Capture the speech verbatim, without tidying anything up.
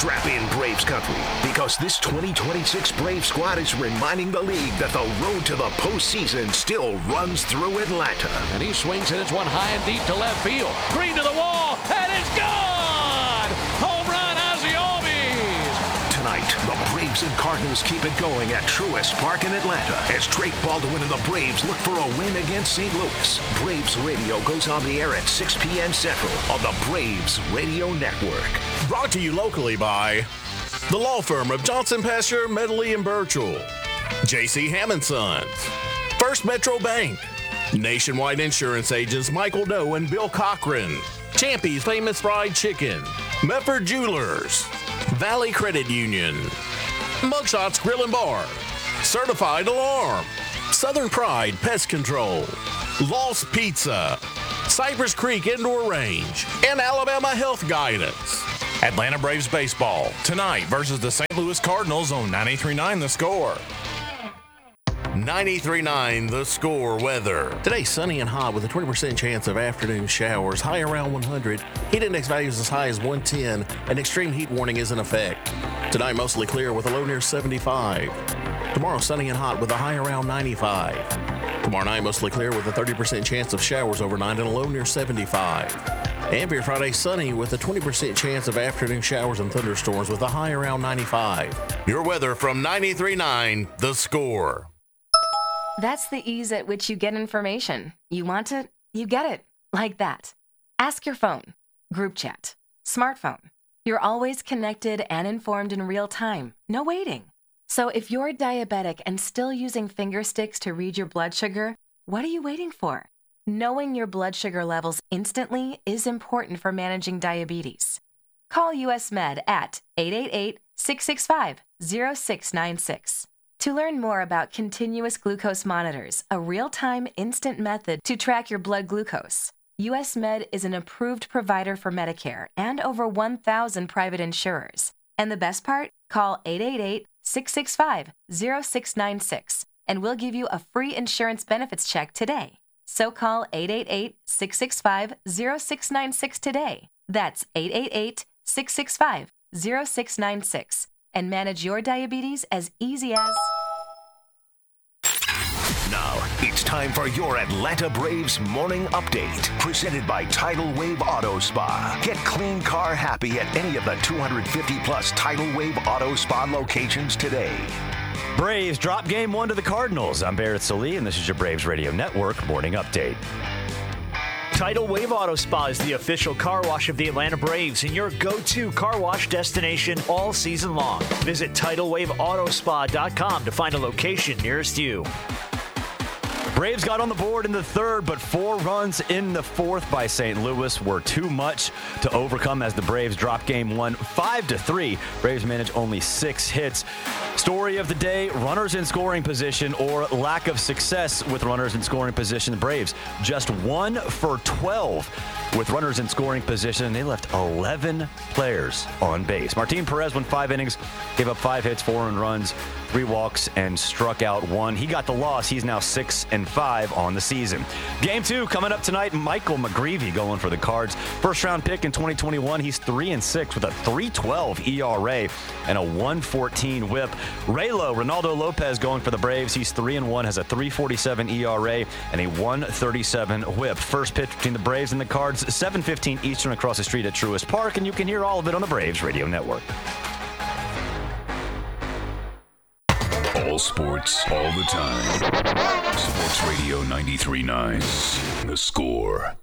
Strap in, Braves country, because this twenty twenty-six Braves squad is reminding the league that the road to the postseason still runs through Atlanta. And he swings and it's one high and deep to left field. Green to the wall, and it's gone! Home run, Ozzie Albies! Tonight, the Braves and Cardinals keep it going at Truist Park in Atlanta as Drake Baldwin and the Braves look for a win against Saint Louis. Braves Radio goes on the air at six p.m. Central on the Braves Radio Network. Brought to you locally by the law firm of Johnson, Pastor, Medley, and Burchell, J C Hammond Sons, First Metro Bank, Nationwide Insurance Agents Michael Doe and Bill Cochran, Champy's Famous Fried Chicken, Medford Jewelers, Valley Credit Union, Mugshots Grill and Bar, Certified Alarm, Southern Pride Pest Control, Lost Pizza, Cypress Creek Indoor Range, and Alabama Health Guidance. Atlanta Braves baseball tonight versus the Saint Louis Cardinals on ninety-three point nine The Score. ninety-three point nine The Score weather. Today, sunny and hot with a twenty percent chance of afternoon showers, high around one hundred. Heat index values as high as one ten. An extreme heat warning is in effect. Tonight, mostly clear with a low near seventy-five. Tomorrow, sunny and hot with a high around ninety-five. Tomorrow night, mostly clear with a thirty percent chance of showers overnight and a low near seventy-five. And for your Friday, sunny with a twenty percent chance of afternoon showers and thunderstorms with a high around ninety-five. Your weather from ninety-three point nine The Score. That's the ease at which you get information. You want it, you get it. Like that. Ask your phone. Group chat. Smartphone. You're always connected and informed in real time. No waiting. So if you're diabetic and still using finger sticks to read your blood sugar, what are you waiting for? Knowing your blood sugar levels instantly is important for managing diabetes. Call U S Med at eight eight eight, six six five, zero six nine six. To learn more about continuous glucose monitors, a real-time instant method to track your blood glucose, U S Med is an approved provider for Medicare and over one thousand private insurers. And the best part? Call eight eight eight, six six five, zero six nine six and we'll give you a free insurance benefits check today. So call eight eight eight, six six five, zero six nine six today. That's eight eight eight, six six five, zero six nine six and manage your diabetes as easy as... Now, it's time for your Atlanta Braves Morning Update, presented by Tidal Wave Auto Spa. Get clean car happy at any of the two hundred fifty plus Tidal Wave Auto Spa locations today. Braves drop game one to the Cardinals. I'm Barrett Salee, and this is your Braves Radio Network Morning Update. Tidal Wave Auto Spa is the official car wash of the Atlanta Braves and your go-to car wash destination all season long. Visit tidal wave auto spa dot com to find a location nearest you. Braves got on the board in the third, but four runs in the fourth by Saint Louis were too much to overcome as the Braves dropped game one five to three. Braves managed only six hits. Story of the day, runners in scoring position or lack of success with runners in scoring position. The Braves just one for twelve with runners in scoring position. They left eleven players on base. Martin Perez went five innings, gave up five hits, four earned runs, three walks, and struck out one. He got the loss. He's now six and five on the season. Game two coming up tonight. Michael McGreevy going for the Cards. First round pick in twenty twenty-one. He's three and six with a three twelve E R A and a one fourteen whip. Raylo, Ronaldo Lopez going for the Braves. He's three and one, has a three forty-seven E R A and a one thirty-seven whip. First pitch between the Braves and the Cards, seven fifteen Eastern across the street at Truist Park, and you can hear all of it on the Braves Radio Network. All sports, all the time. Sports Radio ninety-three point nine. The Score.